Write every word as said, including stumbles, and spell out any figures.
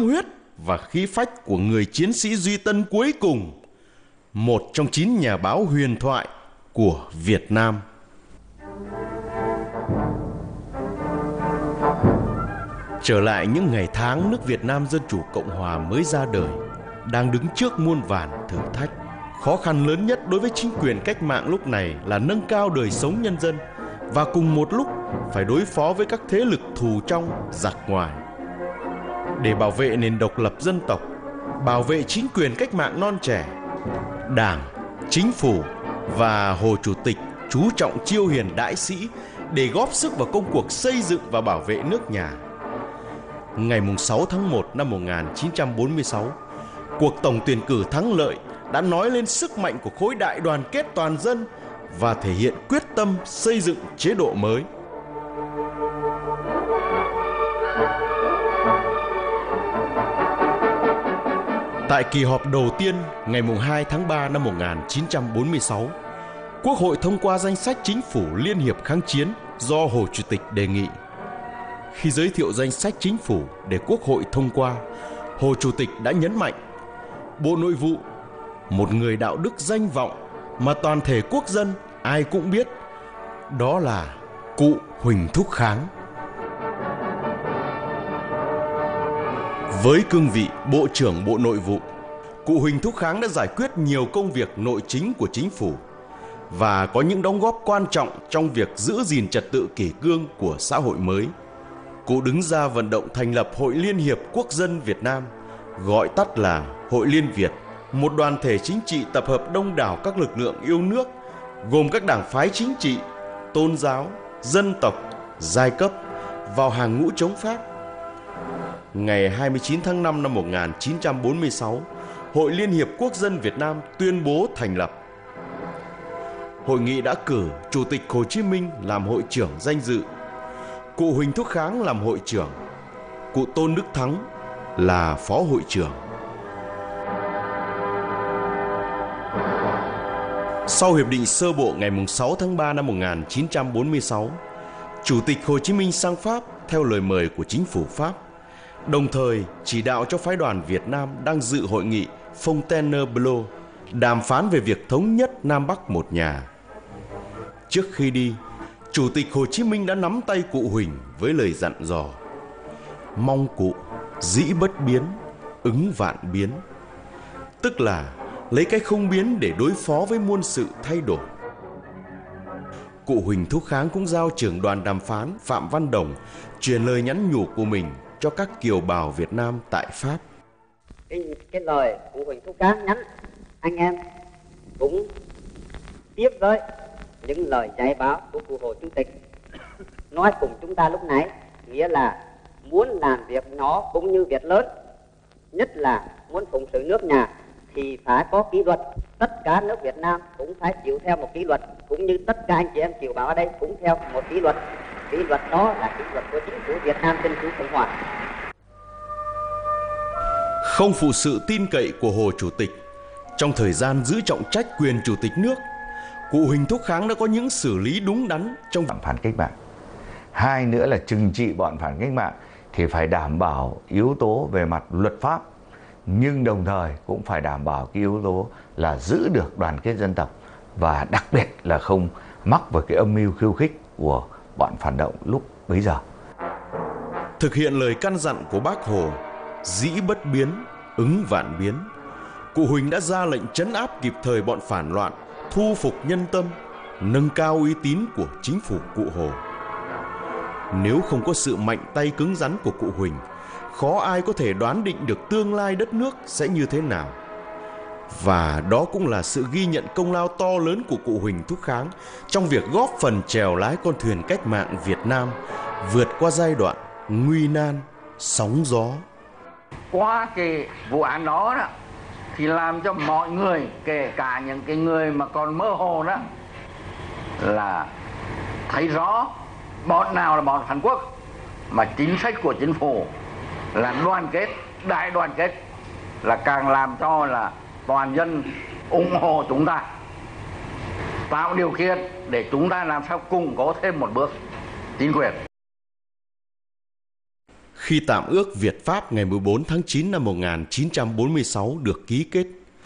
huyết và khí phách của người chiến sĩ Duy Tân cuối cùng, một trong chín nhà báo huyền thoại của Việt Nam. Trở lại những ngày tháng nước Việt Nam Dân Chủ Cộng Hòa mới ra đời, đang đứng trước muôn vàn thử thách. Khó khăn lớn nhất đối với chính quyền cách mạng lúc này là nâng cao đời sống nhân dân và cùng một lúc phải đối phó với các thế lực thù trong, giặc ngoài. Để bảo vệ nền độc lập dân tộc, bảo vệ chính quyền cách mạng non trẻ, Đảng, Chính phủ và Hồ Chủ tịch chú trọng chiêu hiền đại sĩ để góp sức vào công cuộc xây dựng và bảo vệ nước nhà. Ngày sáu tháng một năm một nghìn chín trăm bốn mươi sáu, cuộc tổng tuyển cử thắng lợi đã nói lên sức mạnh của khối đại đoàn kết toàn dân và thể hiện quyết tâm xây dựng chế độ mới. Tại kỳ họp đầu tiên ngày hai tháng ba năm một nghìn chín trăm bốn mươi sáu, Quốc hội thông qua danh sách chính phủ liên hiệp kháng chiến do Hồ Chủ tịch đề nghị. Khi giới thiệu danh sách chính phủ để Quốc hội thông qua, Hồ Chủ tịch đã nhấn mạnh Bộ Nội vụ, một người đạo đức danh vọng mà toàn thể quốc dân ai cũng biết, đó là cụ Huỳnh Thúc Kháng. Với cương vị Bộ trưởng Bộ Nội vụ, cụ Huỳnh Thúc Kháng đã giải quyết nhiều công việc nội chính của chính phủ và có những đóng góp quan trọng trong việc giữ gìn trật tự kỷ cương của xã hội mới. Cụ đứng ra vận động thành lập Hội Liên hiệp Quốc dân Việt Nam, gọi tắt là Hội Liên Việt, một đoàn thể chính trị tập hợp đông đảo các lực lượng yêu nước, gồm các đảng phái chính trị, tôn giáo, dân tộc, giai cấp vào hàng ngũ chống Pháp. Ngày hai mươi chín tháng năm năm một nghìn chín trăm bốn mươi sáu, Hội Liên hiệp Quốc dân Việt Nam tuyên bố thành lập. Hội nghị đã cử Chủ tịch Hồ Chí Minh làm hội trưởng danh dự, cụ Huỳnh Thúc Kháng làm hội trưởng, cụ Tôn Đức Thắng là phó hội trưởng. Sau hiệp định sơ bộ ngày sáu tháng ba năm một nghìn chín trăm bốn mươi sáu, Chủ tịch Hồ Chí Minh sang Pháp theo lời mời của chính phủ Pháp, đồng thời chỉ đạo cho phái đoàn Việt Nam đang dự hội nghị Fontainebleau đàm phán về việc thống nhất Nam Bắc một nhà. Trước khi đi, Chủ tịch Hồ Chí Minh đã nắm tay cụ Huỳnh với lời dặn dò: mong cụ dĩ bất biến, ứng vạn biến, tức là lấy cái không biến để đối phó với muôn sự thay đổi. Cụ Huỳnh Thúc Kháng cũng giao trưởng đoàn đàm phán Phạm Văn Đồng truyền lời nhắn nhủ của mình cho các kiều bào Việt Nam tại Pháp. Cái, cái lời cụ Huỳnh Thúc Kháng nhắn anh em cũng tiếp với những lời dạy bảo của cụ Hồ Chủ tịch nói cùng chúng ta lúc nãy, nghĩa là muốn làm việc nhỏ cũng như việc lớn, nhất là muốn phụng sự nước nhà thì phải có kỷ luật. Tất cả nước Việt Nam cũng phải chịu theo một kỷ luật, cũng như tất cả anh chị em kiều bào ở đây cũng theo một kỷ luật. Kỷ luật đó là kỷ luật của chính phủ Việt Nam Dân Chủ Cộng Hòa. Không phụ sự tin cậy của Hồ Chủ tịch, trong thời gian giữ trọng trách quyền Chủ tịch nước, cụ Huỳnh Thúc Kháng đã có những xử lý đúng đắn trong bọn phản cách mạng. Hai nữa là trừng trị bọn phản cách mạng thì phải đảm bảo yếu tố về mặt luật pháp, nhưng đồng thời cũng phải đảm bảo cái yếu tố là giữ được đoàn kết dân tộc và đặc biệt là không mắc vào cái âm mưu khiêu khích của bọn phản động lúc bấy giờ. Thực hiện lời căn dặn của Bác Hồ, dĩ bất biến, ứng vạn biến, cụ Huỳnh đã ra lệnh trấn áp kịp thời bọn phản loạn, thu phục nhân tâm, nâng cao uy tín của chính phủ cụ Hồ. Nếu không có sự mạnh tay cứng rắn của cụ Huỳnh, khó ai có thể đoán định được tương lai đất nước sẽ như thế nào. Và đó cũng là sự ghi nhận công lao to lớn của cụ Huỳnh Thúc Kháng trong việc góp phần chèo lái con thuyền cách mạng Việt Nam vượt qua giai đoạn nguy nan, sóng gió. Qua cái vụ án đó, đó thì làm cho mọi người, kể cả những cái người mà còn mơ hồ đó, là thấy rõ bọn nào là bọn phản quốc, mà chính sách của chính phủ là đoàn kết, đại đoàn kết, là càng làm cho là toàn dân ủng hộ chúng ta, tạo điều kiện để chúng ta làm sao củng cố thêm một bước chính quyền. Khi tạm ước Việt-Pháp ngày mười bốn tháng chín năm một nghìn chín trăm bốn mươi sáu được ký kết,